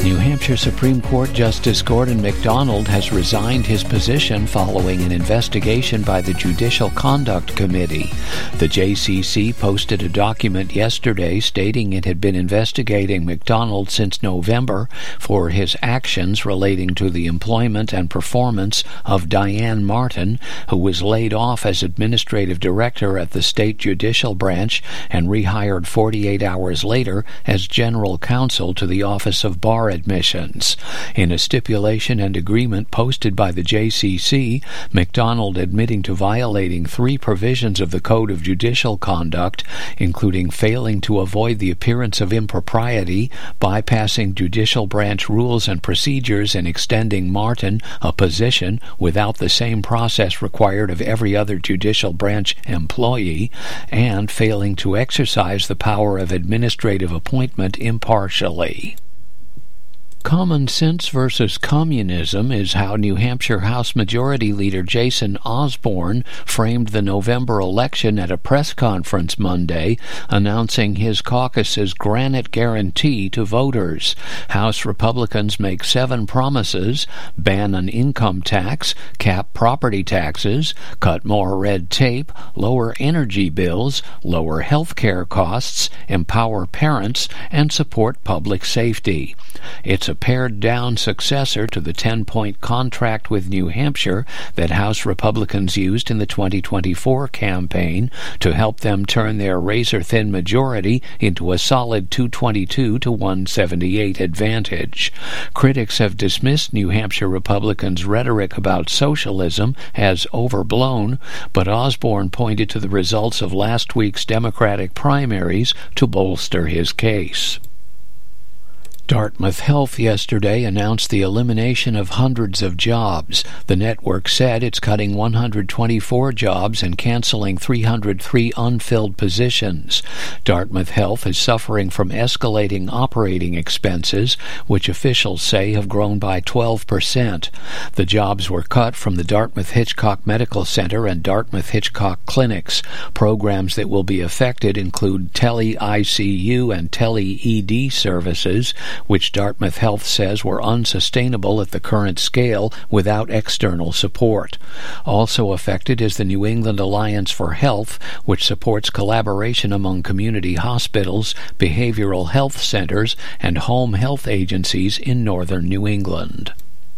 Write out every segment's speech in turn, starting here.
New Hampshire Supreme Court Justice Gordon MacDonald has resigned his position following an investigation by the Judicial Conduct Committee. The JCC posted a document yesterday stating it had been investigating MacDonald since November for his actions relating to the employment and performance of Diane Martin, who was laid off as administrative director at the state judicial branch and rehired 48 hours later as general counsel to the Office of Bar Admissions. In a stipulation and agreement posted by the JCC, MacDonald admitting to violating 3 provisions of the Code of Judicial Conduct, including failing to avoid the appearance of impropriety, bypassing judicial branch rules and procedures and extending Martin a position without the same process required of every other judicial branch employee, and failing to exercise the power of administrative appointment impartially. Common sense versus communism is how New Hampshire House Majority Leader Jason Osborne framed the November election at a press conference Monday, announcing his caucus's granite guarantee to voters. House Republicans make 7 promises: ban an income tax, cap property taxes, cut more red tape, lower energy bills, lower health care costs, empower parents, and support public safety. It's a pared-down successor to the 10-point contract with New Hampshire that House Republicans used in the 2024 campaign to help them turn their razor-thin majority into a solid 222 to 178 advantage. Critics have dismissed New Hampshire Republicans' rhetoric about socialism as overblown, but Osborne pointed to the results of last week's Democratic primaries to bolster his case. Dartmouth Health yesterday announced the elimination of hundreds of jobs. The network said it's cutting 124 jobs and canceling 303 unfilled positions. Dartmouth Health is suffering from escalating operating expenses, which officials say have grown by 12%. The jobs were cut from the Dartmouth Hitchcock Medical Center and Dartmouth Hitchcock Clinics. Programs that will be affected include tele-ICU and tele-ED services, which Dartmouth Health says were unsustainable at the current scale without external support. Also affected is the New England Alliance for Health, which supports collaboration among community hospitals, behavioral health centers, and home health agencies in northern New England.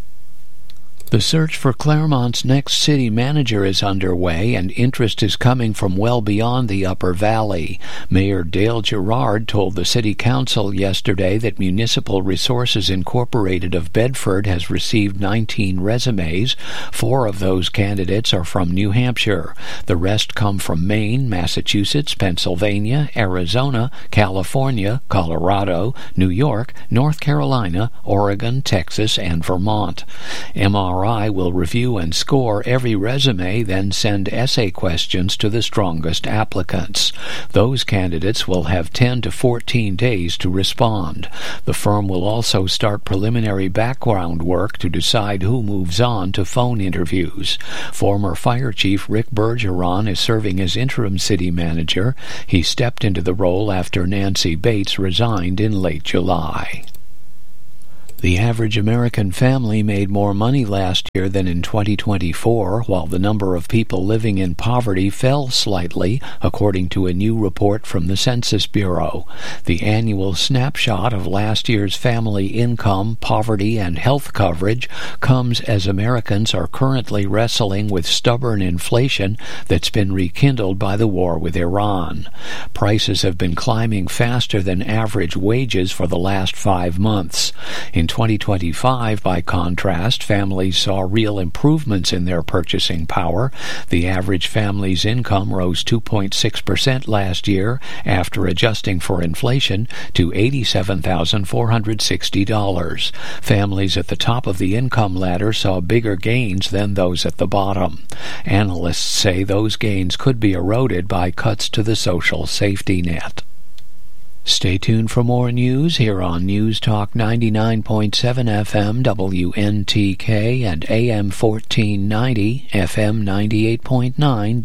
The search for Claremont's next city manager is underway, and interest is coming from well beyond the Upper Valley. Mayor Dale Gerard told the City Council yesterday that Municipal Resources Incorporated of Bedford has received 19 resumes. 4 of those candidates are from New Hampshire. The rest come from Maine, Massachusetts, Pennsylvania, Arizona, California, Colorado, New York, North Carolina, Oregon, Texas, and Vermont. MRI will review and score every resume, then send essay questions to the strongest applicants. Those candidates will have 10 to 14 days to respond. The firm will also start preliminary background work to decide who moves on to phone interviews. Former Fire Chief Rick Bergeron is serving as interim city manager. He stepped into the role after Nancy Bates resigned in late July. The average American family made more money last year than in 2024, while the number of people living in poverty fell slightly, according to a new report from the Census Bureau. The annual snapshot of last year's family income, poverty, and health coverage comes as Americans are currently wrestling with stubborn inflation that's been rekindled by the war with Iran. Prices have been climbing faster than average wages for the last 5 months. In 2025, by contrast, families saw real improvements in their purchasing power. The average family's income rose 2.6% last year, after adjusting for inflation, to $87,460. Families at the top of the income ladder saw bigger gains than those at the bottom. Analysts say those gains could be eroded by cuts to the social safety net. Stay tuned for more news here on News Talk 99.7 FM WNTK and AM 1490 FM 98.9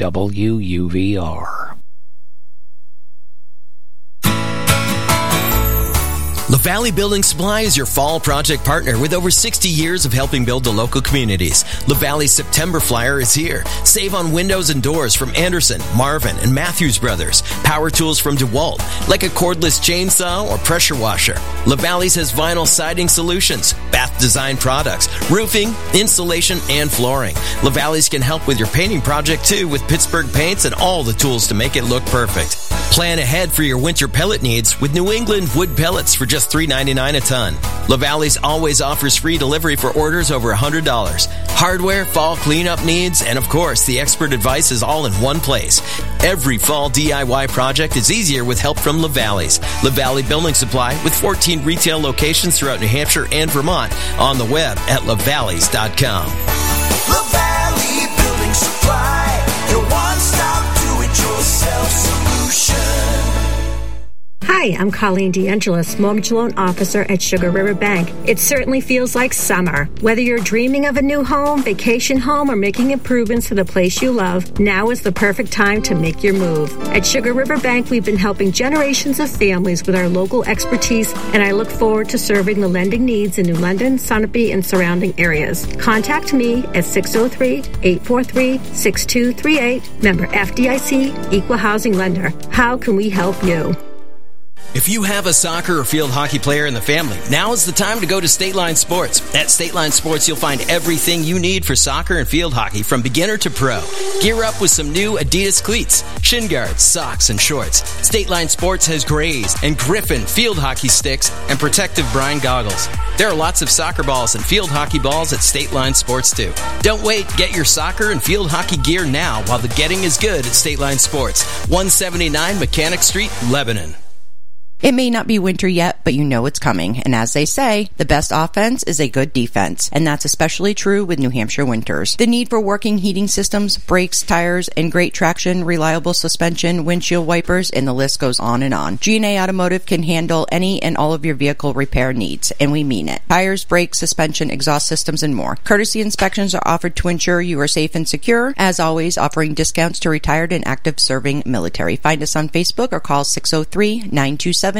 WUVR. LaValley Building Supply is your fall project partner with over 60 years of helping build the local communities. LaValley's September Flyer is here. Save on windows and doors from Anderson, Marvin, and Matthews Brothers. Power tools from DeWalt, like a cordless chainsaw or pressure washer. LaValley's has vinyl siding solutions, bath design products, roofing, insulation, and flooring. LaValley's can help with your painting project too with Pittsburgh paints and all the tools to make it look perfect. Plan ahead for your winter pellet needs with New England wood pellets for just $3.99 a ton. LaValley's always offers free delivery for orders over $100. Hardware, fall cleanup needs, and of course, the expert advice is all in one place. Every fall DIY project is easier with help from LaValley's. LaValley Building Supply with 14 retail locations throughout New Hampshire and Vermont. On the web at lavalleys.com. LaValley Building Supply, your one-stop do-it-yourself solution. Hi, I'm Colleen DeAngelis, Mortgage Loan Officer at Sugar River Bank. It certainly feels like summer. Whether you're dreaming of a new home, vacation home, or making improvements to the place you love, now is the perfect time to make your move. At Sugar River Bank, we've been helping generations of families with our local expertise, and I look forward to serving the lending needs in New London, Sunapee, and surrounding areas. Contact me at 603-843-6238, member FDIC, Equal Housing Lender. How can we help you? If you have a soccer or field hockey player in the family, now is the time to go to State Line Sports. At State Line Sports, you'll find everything you need for soccer and field hockey from beginner to pro. Gear up with some new Adidas cleats, shin guards, socks, and shorts. State Line Sports has Grays and Griffin field hockey sticks and protective brine goggles. There are lots of soccer balls and field hockey balls at State Line Sports, too. Don't wait. Get your soccer and field hockey gear now while the getting is good at State Line Sports. 179 Mechanic Street, Lebanon. It may not be winter yet, but you know it's coming. And as they say, the best offense is a good defense. And that's especially true with New Hampshire winters. The need for working heating systems, brakes, tires, and great traction, reliable suspension, windshield wipers, and the list goes on and on. G&A Automotive can handle any and all of your vehicle repair needs, and we mean it. Tires, brakes, suspension, exhaust systems, and more. Courtesy inspections are offered to ensure you are safe and secure. As always, offering discounts to retired and active serving military. Find us on Facebook or call 603-927-4621.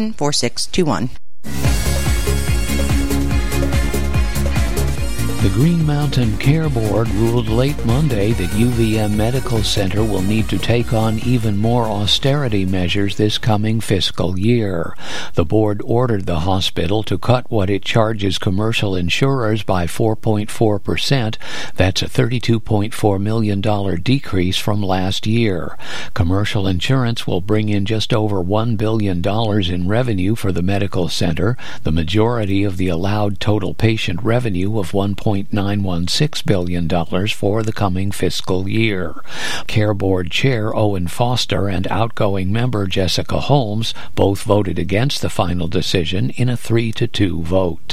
The Green Mountain Care Board ruled late Monday that UVM Medical Center will need to take on even more austerity measures this coming fiscal year. The board ordered the hospital to cut what it charges commercial insurers by 4.4%. That's a $32.4 million decrease from last year. Commercial insurance will bring in just over $1 billion in revenue for the medical center, the majority of the allowed total patient revenue of $1.916 billion for the coming fiscal year. Care Board Chair Owen Foster and outgoing member Jessica Holmes both voted against the final decision in a 3-2 vote.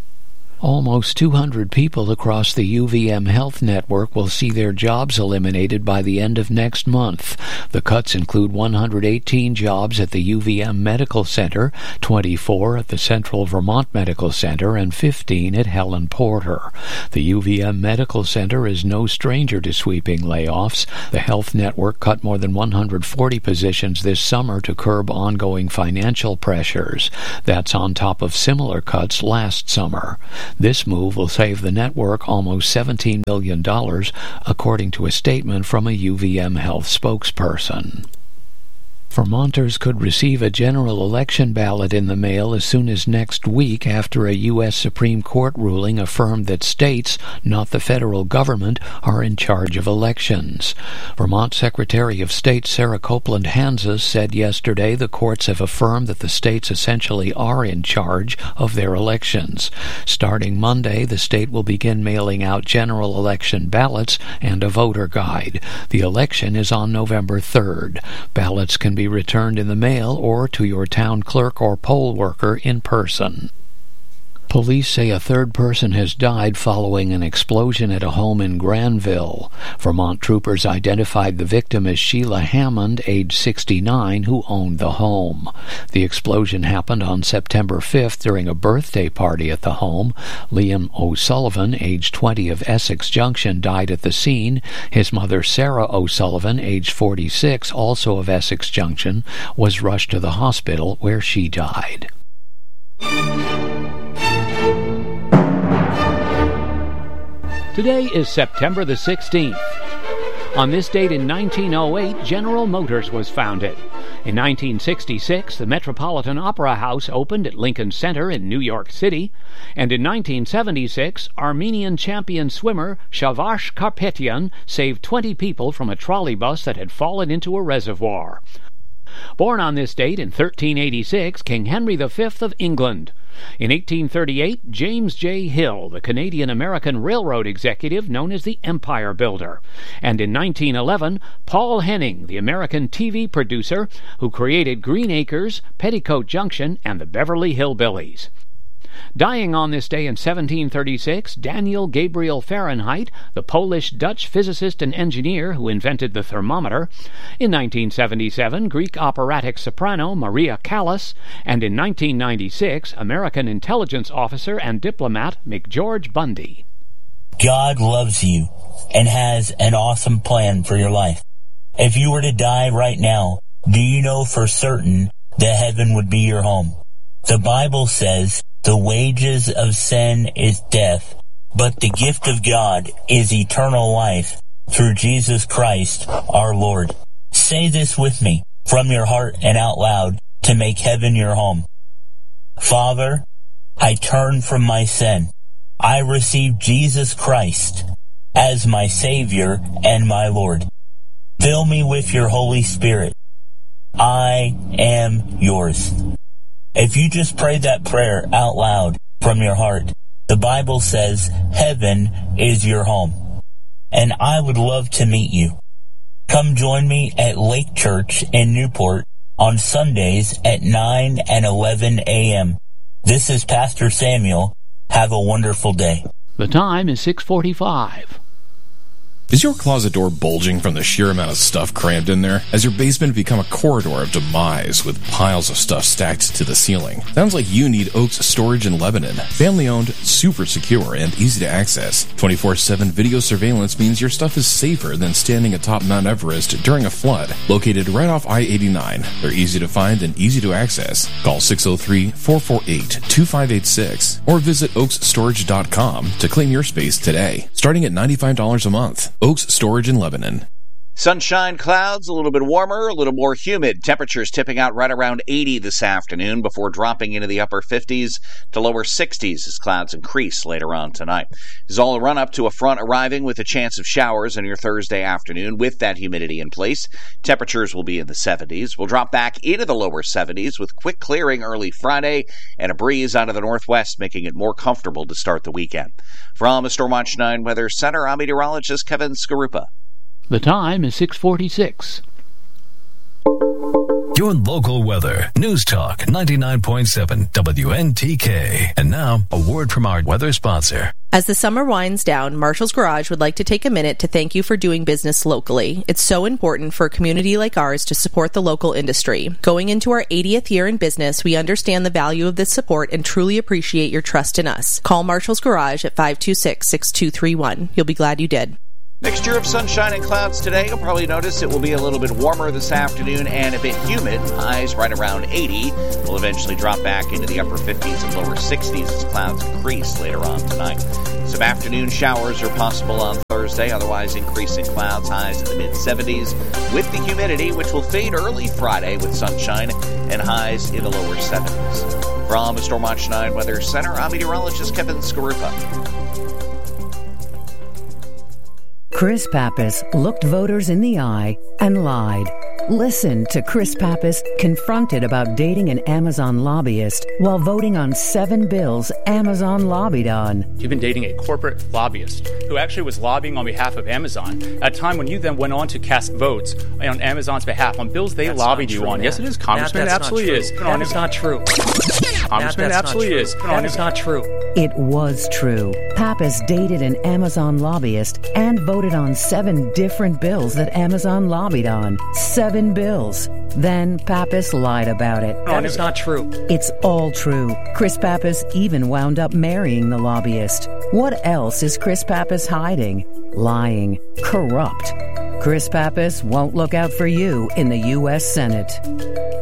Almost 200 people across the UVM Health Network will see their jobs eliminated by the end of next month. The cuts include 118 jobs at the UVM Medical Center, 24 at the Central Vermont Medical Center, and 15 at Helen Porter. The UVM Medical Center is no stranger to sweeping layoffs. The Health Network cut more than 140 positions this summer to curb ongoing financial pressures. That's on top of similar cuts last summer. This move will save the network almost $17 million, according to a statement from a UVM Health spokesperson. Vermonters could receive a general election ballot in the mail as soon as next week after a U.S. Supreme Court ruling affirmed that states, not the federal government, are in charge of elections. Vermont Secretary of State Sarah Copeland Hanses said yesterday the courts have affirmed that the states essentially are in charge of their elections. Starting Monday, the state will begin mailing out general election ballots and a voter guide. The election is on November 3rd. Ballots can be returned in the mail or to your town clerk or poll worker in person. Police say a third person has died following an explosion at a home in Granville. Vermont troopers identified the victim as Sheila Hammond, age 69, who owned the home. The explosion happened on September 5th during a birthday party at the home. Liam O'Sullivan, age 20, of Essex Junction, died at the scene. His mother, Sarah O'Sullivan, age 46, also of Essex Junction, was rushed to the hospital where she died. Today is September the 16th. On this date in 1908, General Motors was founded. In 1966, the Metropolitan Opera House opened at Lincoln Center in New York City. And in 1976, Armenian champion swimmer Shavash Karpetyan saved 20 people from a trolley bus that had fallen into a reservoir. Born on this date in 1386, King Henry V of England. In 1838, James J. Hill, the Canadian-American railroad executive known as the Empire Builder. And in 1911, Paul Henning, the American TV producer who created Green Acres, Petticoat Junction, and the Beverly Hillbillies. Dying on this day in 1736, Daniel Gabriel Fahrenheit, the Polish-Dutch physicist and engineer who invented the thermometer. In 1977, Greek operatic soprano Maria Callas. And in 1996, American intelligence officer and diplomat McGeorge Bundy. God loves you and has an awesome plan for your life. If you were to die right now, do you know for certain that heaven would be your home? The Bible says, the wages of sin is death, but the gift of God is eternal life through Jesus Christ our Lord. Say this with me from your heart and out loud to make heaven your home. Father, I turn from my sin. I receive Jesus Christ as my Savior and my Lord. Fill me with your Holy Spirit. I am yours. If you just prayed that prayer out loud from your heart, the Bible says heaven is your home. And I would love to meet you. Come join me at Lake Church in Newport on Sundays at 9 and 11 a.m. This is Pastor Samuel. Have a wonderful day. The time is 6:45. Is your closet door bulging from the sheer amount of stuff crammed in there? Has your basement become a corridor of demise with piles of stuff stacked to the ceiling? Sounds like you need Oaks Storage in Lebanon. Family-owned, super secure, and easy to access. 24/7 video surveillance means your stuff is safer than standing atop Mount Everest during a flood. Located right off I-89, they're easy to find and easy to access. Call 603-448-2586 or visit oaksstorage.com to claim your space today, starting at $95 a month. Oaks Storage in Lebanon. Sunshine, clouds, a little bit warmer, a little more humid. Temperatures tipping out right around 80 this afternoon before dropping into the upper 50s to lower 60s as clouds increase later on tonight. This is all a run-up to a front arriving with a chance of showers on your Thursday afternoon with that humidity in place. Temperatures will be in the 70s. We'll drop back into the lower 70s with quick clearing early Friday and a breeze out of the northwest, making it more comfortable to start the weekend. From the Stormwatch 9 Weather Center, I'm meteorologist Kevin Skarupa. The time is 6:46. Your local weather. News Talk 99.7 WNTK. And now, a word from our weather sponsor. As the summer winds down, Marshall's Garage would like to take a minute to thank you for doing business locally. It's so important for a community like ours to support the local industry. Going into our 80th year in business, we understand the value of this support and truly appreciate your trust in us. Call Marshall's Garage at 526-6231. You'll be glad you did. Mixture of sunshine and clouds today. You'll probably notice it will be a little bit warmer this afternoon and a bit humid. Highs right around 80. We'll eventually drop back into the upper 50s and lower 60s as clouds increase later on tonight. Some afternoon showers are possible on Thursday, otherwise increasing clouds, highs in the mid-70s with the humidity, which will fade early Friday with sunshine and highs in the lower 70s. From the Stormwatch 9 Weather Center, I'm meteorologist Kevin Skarupa. Chris Pappas looked voters in the eye and lied. Listen to Chris Pappas confronted about dating an Amazon lobbyist while voting on 7 bills Amazon lobbied on. You've been dating a corporate lobbyist who actually was lobbying on behalf of Amazon at a time when you then went on to cast votes on Amazon's behalf on bills they lobbied you on. Matt. Yes, it is. Congressman, absolutely is. That is not true. Congressman, absolutely is. That is not true. It was true. Pappas dated an Amazon lobbyist and voted on 7 different bills that Amazon lobbied on. 7 bills. Then Pappas lied about it. That is not true. It's all true. Chris Pappas even wound up marrying the lobbyist. What else is Chris Pappas hiding? Lying. Corrupt. Chris Pappas won't look out for you in the U.S. Senate.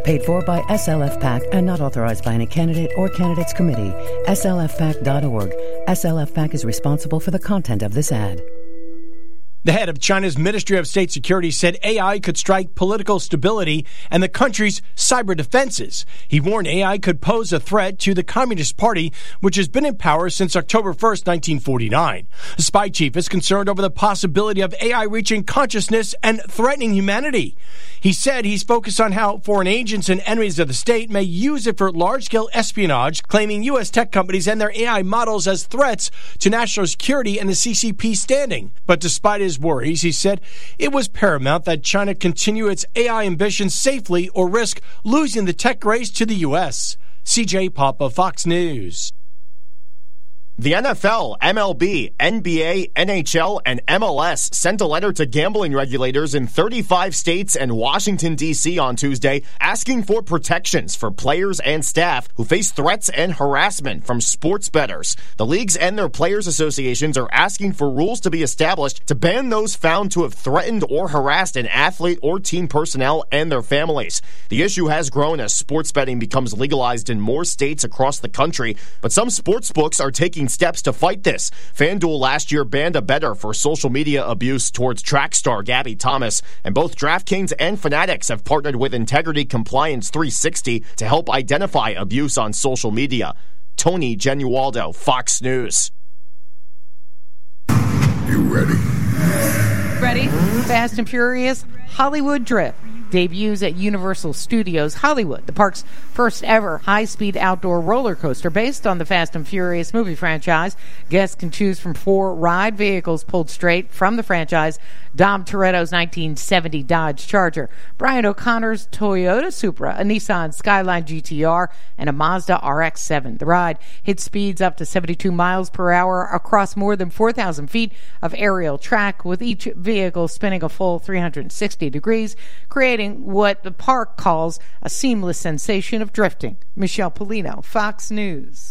Paid for by SLF PAC and not authorized by any candidate or candidates committee. SLFPAC.org. SLF PAC is responsible for the content of this ad. The head of China's Ministry of State Security said AI could strike political stability and the country's cyber defenses. He warned AI could pose a threat to the Communist Party, which has been in power since October 1st, 1949. The spy chief is concerned over the possibility of AI reaching consciousness and threatening humanity. He said he's focused on how foreign agents and enemies of the state may use it for large-scale espionage, claiming U.S. tech companies and their AI models as threats to national security and the CCP standing. But despite his worries, he said it was paramount that China continue its AI ambitions safely or risk losing the tech race to the U.S. CJ Papa, Fox News. The NFL, MLB, NBA, NHL, and MLS sent a letter to gambling regulators in 35 states and Washington, D.C. on Tuesday asking for protections for players and staff who face threats and harassment from sports bettors. The leagues and their players' associations are asking for rules to be established to ban those found to have threatened or harassed an athlete or team personnel and their families. The issue has grown as sports betting becomes legalized in more states across the country, but some sports books are taking steps to fight this. FanDuel last year banned a bettor for social media abuse towards track star Gabby Thomas, and both DraftKings and Fanatics have partnered with Integrity Compliance 360 to help identify abuse on social media. Tony Genualdo, Fox News. You ready? Ready? Fast and Furious Hollywood Drift debuts at Universal Studios Hollywood, the park's first ever high-speed outdoor roller coaster based on the Fast and Furious movie franchise. Guests can choose from 4 ride vehicles pulled straight from the franchise: Dom Toretto's 1970 Dodge Charger, Brian O'Connor's Toyota Supra, a Nissan Skyline GTR, and a Mazda RX-7. The ride hits speeds up to 72 miles per hour across more than 4,000 feet of aerial track, with each vehicle spinning a full 360 degrees, creating what the park calls a seamless sensation of drifting. Michelle Polino, Fox News.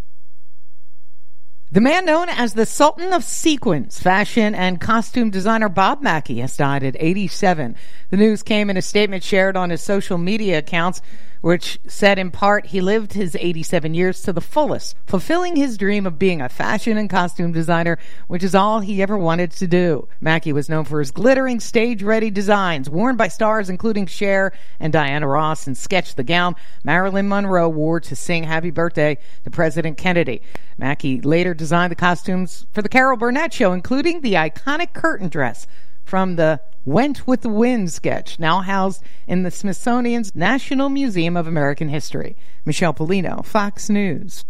The man known as the Sultan of Sequins, fashion and costume designer Bob Mackie, has died at 87. The news came in a statement shared on his social media accounts, which said in part he lived his 87 years to the fullest, fulfilling his dream of being a fashion and costume designer, which is all he ever wanted to do. Mackie was known for his glittering, stage-ready designs, worn by stars including Cher and Diana Ross, and sketched the gown Marilyn Monroe wore to sing Happy Birthday to President Kennedy. Mackie later designed the costumes for the Carol Burnett show, including the iconic curtain dress from the Went with the Wind sketch, now housed in the Smithsonian's National Museum of American History. Michelle Polino, Fox News.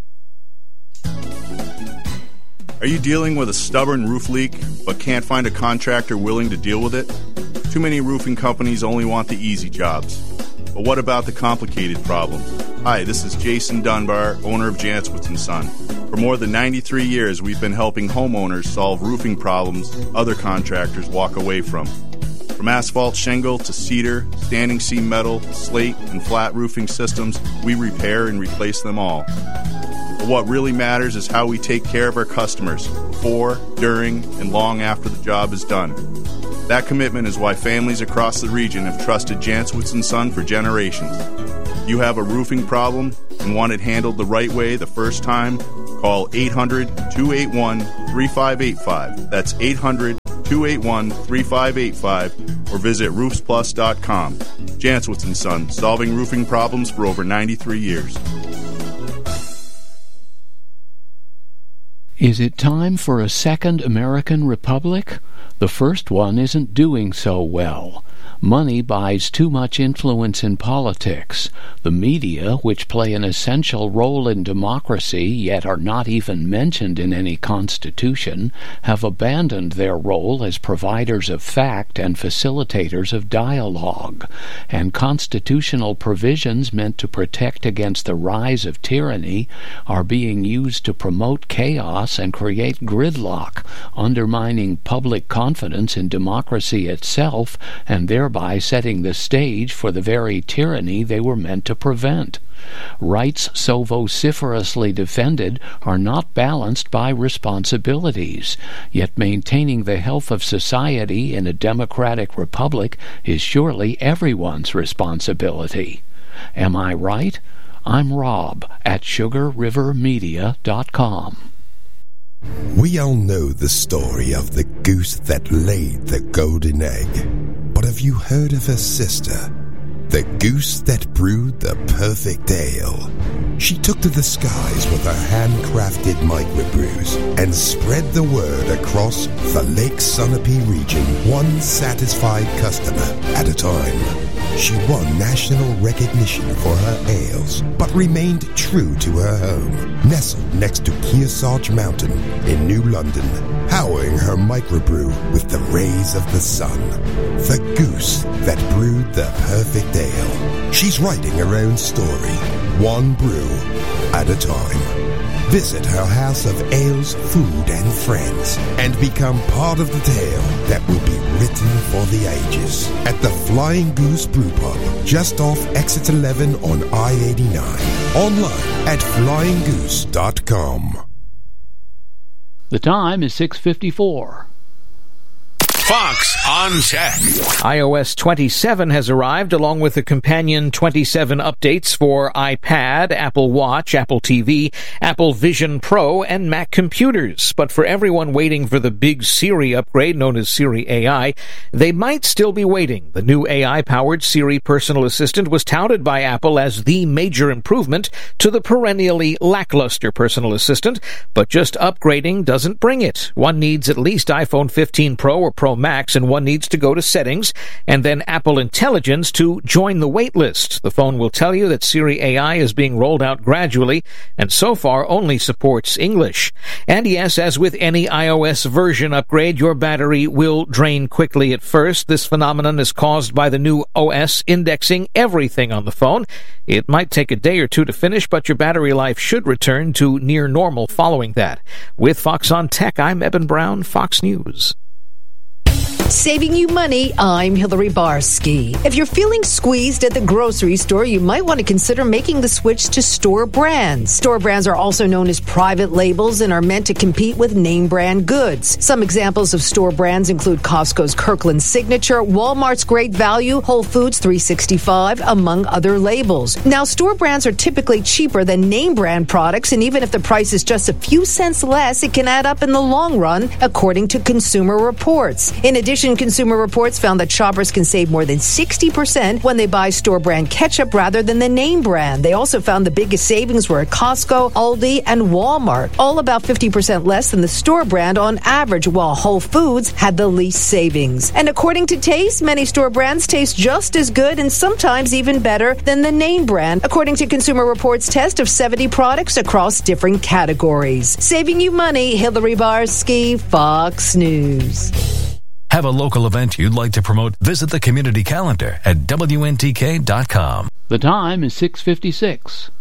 Are you dealing with a stubborn roof leak but can't find a contractor willing to deal with it? Too many roofing companies only want the easy jobs. But what about the complicated problems? Hi, this is Jason Dunbar, owner of Jantzwitz & Son. For more than 93 years, we've been helping homeowners solve roofing problems other contractors walk away from. From asphalt shingle to cedar, standing seam metal, slate, and flat roofing systems, we repair and replace them all. But what really matters is how we take care of our customers before, during, and long after the job is done. That commitment is why families across the region have trusted Jantzwitz & Son for generations. If you have a roofing problem and want it handled the right way the first time, call 800-281-3585. That's 800-281-3585 or visit roofsplus.com. Jantzwitz & Son, solving roofing problems for over 93 years. Is it time for a second American Republic? The first one isn't doing so well. Money buys too much influence in politics. The media, which play an essential role in democracy, yet are not even mentioned in any constitution, have abandoned their role as providers of fact and facilitators of dialogue. And constitutional provisions meant to protect against the rise of tyranny are being used to promote chaos and create gridlock, undermining public confidence in democracy itself and thereby setting the stage for the very tyranny they were meant to prevent. Rights so vociferously defended are not balanced by responsibilities, yet maintaining the health of society in a democratic republic is surely everyone's responsibility. Am I right? I'm Rob at sugarrivermedia.com. We all know the story of the goose that laid the golden egg. But have you heard of her sister? The goose that brewed the perfect ale. She took to the skies with her handcrafted microbrews and spread the word across the Lake Sunapee region, one satisfied customer at a time. She won national recognition for her ales, but remained true to her home, nestled next to Kearsarge Mountain in New London, powering her microbrew with the rays of the sun. The goose that brewed the perfect ale. She's writing her own story, one brew at a time. Visit her house of ales, food, and friends, and become part of the tale that will be written for the ages at the Flying Goose Brew Pub, just off Exit 11 on I-89. Online at flyinggoose.com. The time is 6:54. Fox on Tech. iOS 27 has arrived along with the companion 27 updates for iPad, Apple Watch, Apple TV, Apple Vision Pro, and Mac computers. But for everyone waiting for the big Siri upgrade known as Siri AI, they might still be waiting. The new AI-powered Siri personal assistant was touted by Apple as the major improvement to the perennially lackluster personal assistant, but just upgrading doesn't bring it. One needs at least iPhone 15 Pro or Pro Max, and one needs to go to Settings and then Apple Intelligence to join the wait list. The phone will tell you that Siri AI is being rolled out gradually and so far only supports English. And yes, as with any iOS version upgrade, your battery will drain quickly at first. This phenomenon is caused by the new OS indexing everything on the phone. It might take a day or two to finish, but your battery life should return to near normal following that. With Fox on Tech, I'm Eben Brown, Fox News. Saving you money, I'm Hillary Barsky. If you're feeling squeezed at the grocery store, you might want to consider making the switch to store brands. Store brands are also known as private labels and are meant to compete with name brand goods. Some examples of store brands include Costco's Kirkland Signature, Walmart's Great Value, Whole Foods 365, among other labels. Now, store brands are typically cheaper than name brand products, and even if the price is just a few cents less, it can add up in the long run, according to Consumer Reports. In addition, Consumer Reports found that shoppers can save more than 60% when they buy store brand ketchup rather than the name brand. They also found the biggest savings were at Costco, Aldi, and Walmart, all about 50% less than the store brand on average, while Whole Foods had the least savings. And according to Taste, many store brands taste just as good and sometimes even better than the name brand, according to Consumer Reports' test of 70 products across different categories. Saving you money, Hillary Barsky, Fox News. Have a local event you'd like to promote? Visit the community calendar at WNTK.com. The time is 6:56.